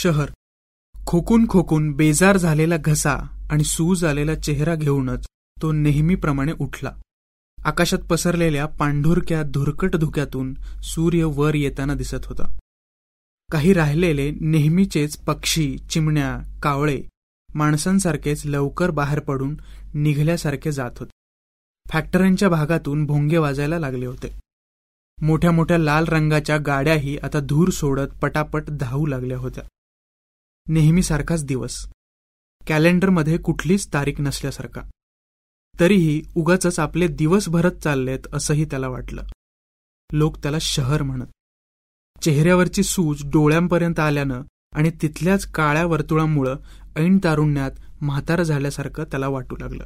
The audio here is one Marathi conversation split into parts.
शहर खोकून खोकून बेजार झालेला घसा आणि सूज आलेला चेहरा घेऊनच तो नेहमीप्रमाणे उठला. आकाशात पसरलेल्या पांढुरक्या धुरकट धुक्यातून सूर्य वर येताना दिसत होता. काही राहिलेले नेहमीचेच पक्षी, चिमण्या, कावळे माणसांसारखेच लवकर बाहेर पडून निघल्यासारखे जात होते. फॅक्टरींच्या भागातून भोंगे वाजायला लागले होते. मोठ्या मोठ्या लाल रंगाच्या गाड्याही आता धूर सोडत पटापट धावू लागल्या होत्या. नेहमीसारखाच दिवस, कॅलेंडरमध्ये कुठलीच तारीख नसल्यासारखा. तरीही उगाचच आपले दिवस भरत चाललेत असंही त्याला वाटलं. लोक त्याला शहर म्हणत. चेहऱ्यावरची सूज डोळ्यांपर्यंत आल्यानं आणि तिथल्याच काळ्या वर्तुळामुळं ऐन तारुण्यात म्हातारं झाल्यासारखं त्याला वाटू लागलं.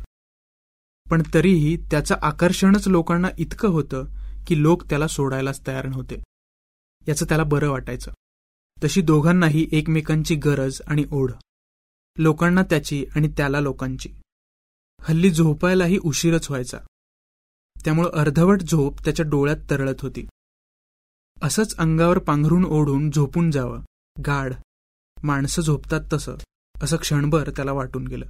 पण तरीही त्याचं आकर्षणच लोकांना इतकं होतं की लोक त्याला सोडायलाच तयार नव्हते. याचं त्याला बरं वाटायचं. तशी दोघांनाही एकमेकांची गरज आणि ओढ, लोकांना त्याची आणि त्याला लोकांची. हल्ली झोपायलाही उशीरच व्हायचा, त्यामुळं अर्धवट झोप त्याच्या डोळ्यात तरळत होती. असंच अंगावर पांघरून ओढून झोपून जावं, गाढ माणसं झोपतात तसं, असं क्षणभर त्याला वाटून गेलं.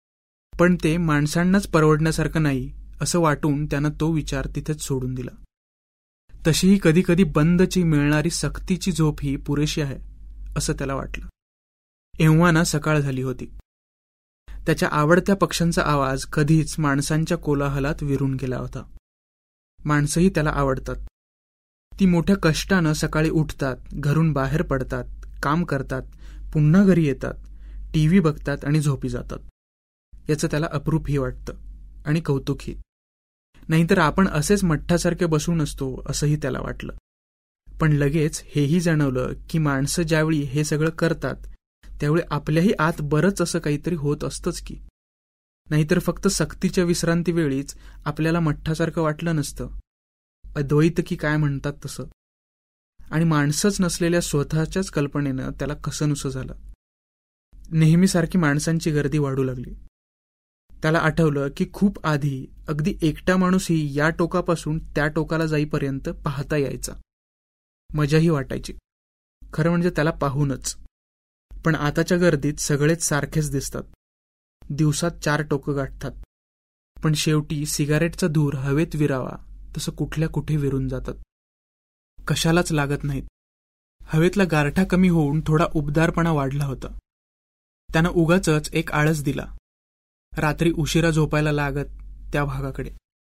पण ते माणसांनाच परवडण्यासारखं नाही असं वाटून त्यानं तो विचार तिथेच सोडून दिला. तशीही कधी कधी बंदची मिळणारी सक्तीची झोप ही पुरेशी आहे असं त्याला वाटलं. एव्हाना सकाळ झाली होती. त्याच्या आवडत्या पक्ष्यांचा आवाज कधीच माणसांच्या कोलाहलात विरून गेला होता. माणसंही त्याला आवडतात. ती मोठ्या कष्टानं सकाळी उठतात, घरून बाहेर पडतात, काम करतात, पुन्हा घरी येतात, टीव्ही बघतात आणि झोपी जातात. याचं त्याला अप्रूपही वाटतं आणि कौतुकही. नाहीतर आपण असेच मठ्ठासारखे बसून असतो असंही त्याला वाटलं. पण लगेच हेही जाणवलं की माणसं ज्यावेळी हे सगळं करतात त्यावेळी आपल्याही आत बरंच असं काहीतरी होत असतंच की. नाहीतर फक्त सक्तीच्या विश्रांती वेळीच आपल्याला मठ्ठासारखं वाटलं नसतं. अद्वैत की काय म्हणतात तसं. आणि माणसंच नसलेल्या स्वतःच्याच कल्पनेनं त्याला कसंनुसं झालं. नेहमीसारखी माणसांची गर्दी वाढू लागली. त्याला आठवलं की खूप आधी अगदी एकटा माणूसही या टोकापासून त्या टोकाला जाईपर्यंत पाहता यायचा. मजाही वाटायची खरं म्हणजे त्याला पाहूनच. पण आताच्या गर्दीत सगळेच सारखेच दिसतात. दिवसात 4 टोकं गाठतात, पण शेवटी सिगारेटचा धूर हवेत विरावा तसं कुठल्या कुठे विरून जातात. कशालाच लागत नाहीत. हवेतला गारठा कमी होऊन थोडा उबदारपणा वाढला होता. त्यानं उगाचच एक आळस दिला. रात्री उशिरा झोपायला लागत त्या भागाकडे.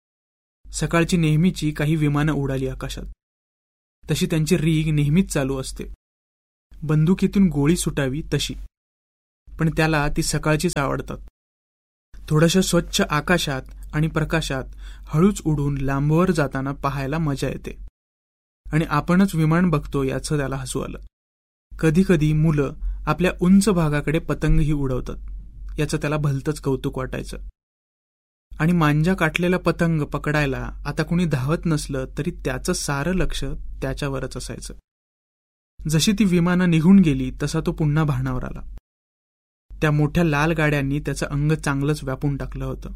सकाळची नेहमीची काही विमानं उडाली आकाशात. तशी त्यांची रीग नेहमीच चालू असते. बंदुकीतून गोळी सुटावी तशी. पण त्याला ती सकाळचीच आवडतात. थोड्याशा स्वच्छ आकाशात आणि प्रकाशात हळूच उडून लांबवर जाताना पाहायला मजा येते. आणि आपणच विमान बघतो याचं त्याला हसू आलं. कधी कधी मुलं आपल्या उंच भागाकडे पतंगही उडवतात. याचं त्याला भलतंच कौतुक वाटायचं. आणि मांजा काटलेला पतंग पकडायला आता कुणी धावत नसलं तरी त्याचं सारं लक्ष त्याच्यावरच असायचं. जशी ती विमानं निघून गेली तसा तो पुन्हा भानावर आला. त्या मोठ्या लाल गाड्यांनी त्याचं अंग चांगलंच व्यापून टाकलं होतं.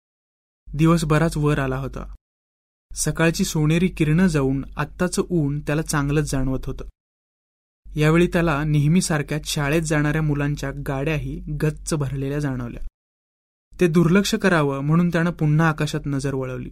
दिवस बराच वर आला होता. सकाळची सोनेरी किरणं जाऊन आत्ताचं ऊन त्याला चांगलंच जाणवत होतं. यावेळी त्याला नेहमीसारख्याच शाळेत जाणाऱ्या मुलांच्या गाड्याही गच्च भरलेल्या जाणवल्या. ते दुर्लक्ष करावं म्हणून त्यानं पुन्हा आकाशात नजर वळवली.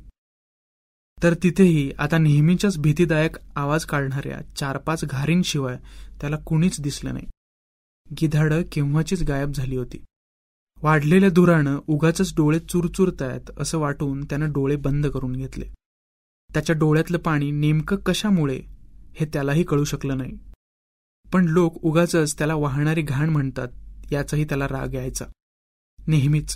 तर तिथेही आता नेहमीच्याच भीतीदायक आवाज काढणाऱ्या 4-5 घारींशिवाय त्याला कुणीच दिसलं नाही. गिधाडं केव्हाचीच गायब झाली होती. वाढलेल्या धुरानं उगाचच डोळे चुरचुरतायत असं वाटून त्यानं डोळे बंद करून घेतले. त्याच्या डोळ्यातलं पाणी नेमकं कशामुळे हे त्यालाही कळू शकलं नाही. पण लोक उगाचच त्याला वाहणारी घाण म्हणतात याचाही त्याला राग यायचा. नेहमीच.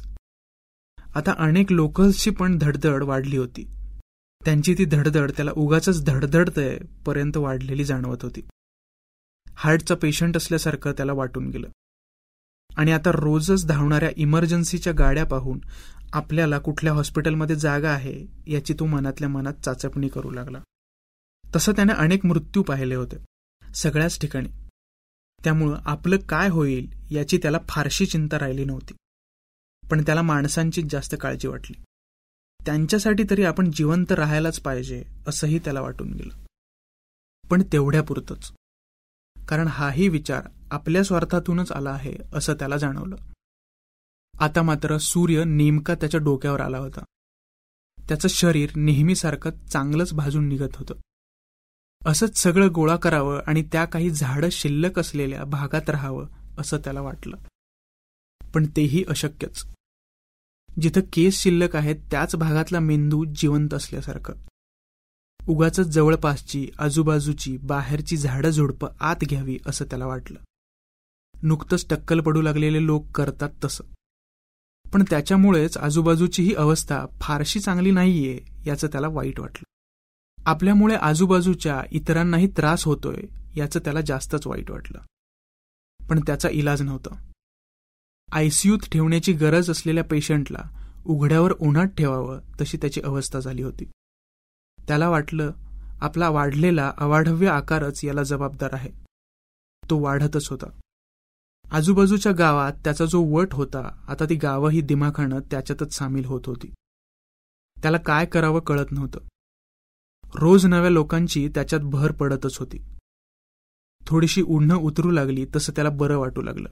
आता अनेक लोकल्सची पण धडधड वाढली होती. त्यांची ती धडधड त्याला उगाचच धडधडतय पर्यंत वाढलेली जाणवत होती. हार्टचा पेशंट असल्यासारखं त्याला वाटून गेलं. आणि आता रोजच धावणाऱ्या इमर्जन्सीच्या गाड्या पाहून आपल्याला कुठल्या हॉस्पिटलमध्ये जागा आहे याची तो मनातल्या मनात चाचपणी करू लागला. तसं त्याने अनेक मृत्यू पाहिले होते सगळ्याच ठिकाणी. त्यामुळं आपलं काय होईल याची त्याला फारशी चिंता राहिली नव्हती. पण त्याला माणसांचीच जास्त काळजी वाटली. त्यांच्यासाठी तरी आपण जिवंत राहायलाच पाहिजे असंही त्याला वाटून गेलं. पण तेवढ्यापुरतंच. कारण हाही विचार आपल्या स्वार्थातूनच आला आहे असं त्याला जाणवलं. आता मात्र सूर्य नेमका त्याच्या डोक्यावर आला होता. त्याचं शरीर नेहमीसारखं चांगलंच भाजून निघत होतं. असंच सगळं गोळा करावं आणि त्या काही झाडं शिल्लक असलेल्या भागात राहावं असं त्याला वाटलं. पण तेही अशक्यच. जिथं केस शिल्लक आहेत त्याच भागातला मेंदू जिवंत असल्यासारखं. उगाचच जवळपासची, आजूबाजूची, बाहेरची झाडं झुडपं आत घ्यावी असं त्याला वाटलं. नुकतंच टक्कल पडू लागलेले लोक करतात तसं. पण त्याच्यामुळेच आजूबाजूची ही अवस्था फारशी चांगली नाहीये याचं त्याला वाईट वाटलं. आपल्यामुळे आजूबाजूच्या इतरांनाही त्रास होतोय याचं त्याला जास्तच वाईट वाटलं. पण त्याचा इलाज नव्हता. आयसीयूत ठेवण्याची गरज असलेल्या पेशंटला उघड्यावर उन्हात ठेवावं तशी त्याची अवस्था झाली होती. त्याला वाटलं आपला वाढलेला अवाढव्य आकारच याला जबाबदार आहे. तो वाढतच होता. आजूबाजूच्या गावात त्याचा जो वट होता आता ती गावंही दिमाखानं त्याच्यातच सामील होत होती. त्याला काय करावं कळत नव्हतं. रोज नव्या लोकांची त्याच्यात भर पडतच होती. थोडीशी उन्हं उतरू लागली तसं त्याला बरं वाटू लागलं.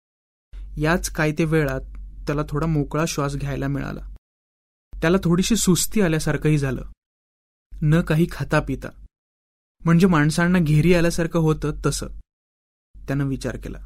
याच काय ते वेळात त्याला थोडा मोकळा श्वास घ्यायला मिळाला. त्याला थोडीशी सुस्ती आल्यासारखंही झालं. न काही खाता पिता, म्हणजे माणसांना घेरी आल्यासारखं होतं तसं. त्यानं विचार केला,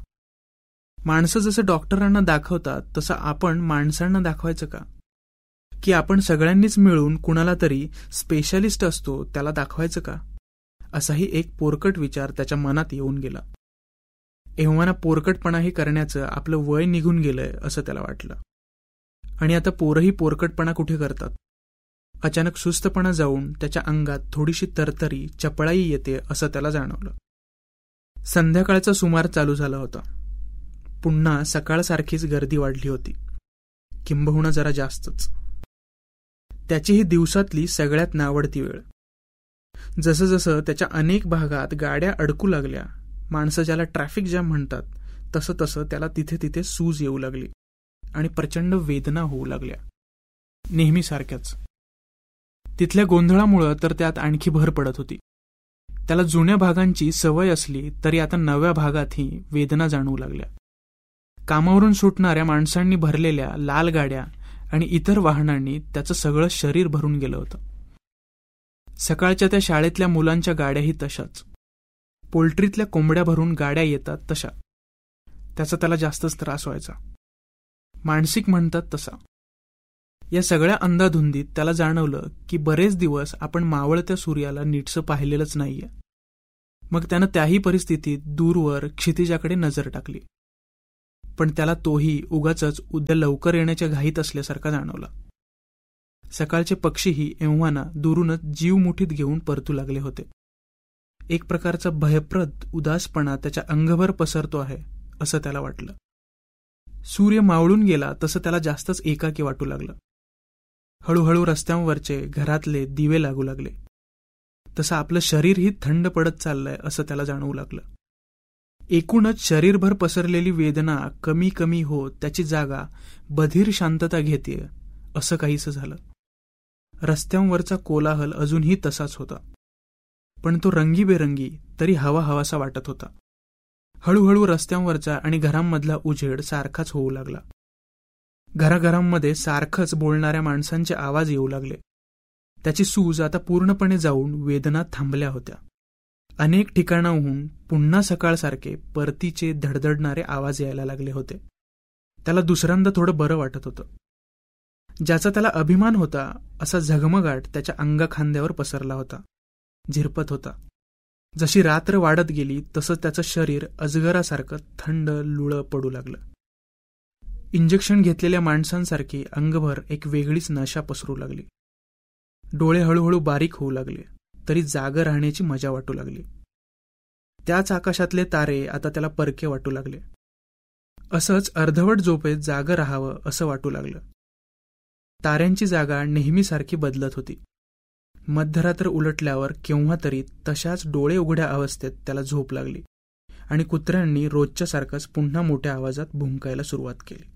माणसं जसं डॉक्टरांना दाखवतात तसं आपण माणसांना दाखवायचं का? की आपण सगळ्यांनीच मिळून कुणाला तरी स्पेशालिस्ट असतो त्याला दाखवायचं का? असाही एक पोरकट विचार त्याच्या मनात येऊन गेला. एव्हाना पोरकटपणाही करण्याचं आपलं वय निघून गेलंय असं त्याला वाटलं. आणि आता पोरही पोरकटपणा कुठे करतात. अचानक सुस्तपणा जाऊन त्याच्या अंगात थोडीशी तरतरी, चपळाई येते असं त्याला जाणवलं. संध्याकाळचा सुमार चालू झाला होता. पुन्हा सकाळसारखीच गर्दी वाढली होती, किंबहुना जरा जास्तच. त्याची ही दिवसातली सगळ्यात नावडती वेळ. जसं जसं त्याच्या अनेक भागात गाड्या अडकू लागल्या, माणसं ज्याला ट्रॅफिक जॅम म्हणतात, तसं तसं त्याला तिथे तिथे सूज येऊ लागली आणि प्रचंड वेदना होऊ लागल्या, नेहमीसारख्याच. तिथल्या गोंधळामुळं तर त्यात आणखी भर पडत होती. त्याला जुन्या भागांची सवय असली तरी आता नव्या भागातही वेदना जाणवू लागल्या. कामावरून सुटणाऱ्या माणसांनी भरलेल्या लाल गाड्या आणि इतर वाहनांनी त्याचं सगळं शरीर भरून गेलं होतं. सकाळच्या त्या शाळेतल्या मुलांच्या गाड्याही तशाच. पोल्ट्रीतल्या कोंबड्या भरून गाड्या येतात तशा. त्याचा त्याला जास्तच त्रास व्हायचा. मानसिक म्हणतात तसा. या सगळ्या अंधाधुंदीत त्याला जाणवलं की बरेच दिवस आपण मावळत्या सूर्याला नीटसं पाहिलेलंच नाहीये. मग त्यानं त्याही परिस्थितीत दूरवर क्षितिजाकडे नजर टाकली. पण त्याला तोही उगाचच उद्या लवकर येण्याच्या घाईत असल्यासारखा जाणवला. सकाळचे पक्षीही एव्हाना दुरूनच जीव मुठीत घेऊन परतू लागले होते. एक प्रकारचा भयप्रद उदासपणा त्याच्या अंगभर पसरतो आहे असं त्याला वाटलं. सूर्य मावळून गेला तसं त्याला जास्तच एकाकी वाटू लागलं. हळूहळू रस्त्यांवरचे घरातले दिवे लागू लागले. तसं आपलं शरीरही थंड पडत चाललंय असं त्याला जाणवू लागलं. एकूणच शरीरभर पसरलेली वेदना कमी कमी होत त्याची जागा बधीर शांतता घेतेय असं काहीसं झालं. रस्त्यांवरचा कोलाहल अजूनही तसाच होता, पण तो रंगीबेरंगी तरी हवा हवासा वाटत होता. हळूहळू रस्त्यांवरचा आणि घरांमधला उजेड सारखाच होऊ लागला. घराघरांमध्ये सारखंच बोलणाऱ्या माणसांचे आवाज येऊ लागले. त्याची सूज आता पूर्णपणे जाऊन वेदना थांबल्या होत्या. अनेक ठिकाणाहून पुन्हा सकाळसारखे परतीचे धडधडणारे आवाज यायला लागले होते. त्याला दुसऱ्यांदा थोडं बरं वाटत होतं. ज्याचा त्याला अभिमान होता असा झगमगाट त्याच्या अंगखांद्यावर पसरला होता, झिरपत होता. जशी रात्र वाढत गेली तसं त्याचं शरीर अजगरासारखं थंड लुळं पडू लागलं. इंजेक्शन घेतलेल्या माणसांसारखी अंगभर एक वेगळीच नशा पसरू लागली. डोळे हळूहळू बारीक होऊ लागले तरी जागं राहण्याची मजा वाटू लागली. त्याच आकाशातले तारे आता त्याला परके वाटू लागले. असंच अर्धवट झोपेत जागं राहावं असं वाटू लागलं. ताऱ्यांची जागा नेहमीसारखी बदलत होती. मध्यरात्र उलटल्यावर केव्हा तरी तशाच डोळे उघड्या अवस्थेत त्याला झोप लागली आणि कुत्र्यांनी रोजच्या सारखंच पुन्हा मोठ्या आवाजात भुंकायला सुरुवात केली.